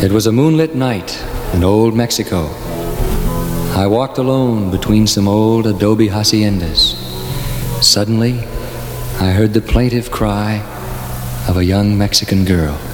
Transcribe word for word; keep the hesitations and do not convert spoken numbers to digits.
It was a moonlit night in old Mexico. I walked alone between some old adobe haciendas. Suddenly, I heard the plaintive cry of a young Mexican girl.